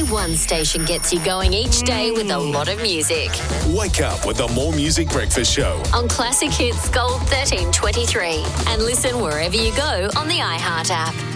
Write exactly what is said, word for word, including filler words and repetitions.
One station gets you going each day with a lot of music. Wake up with the More Music Breakfast Show on Classic Hits Gold thirteen twenty-three and listen wherever you go on the iHeart app.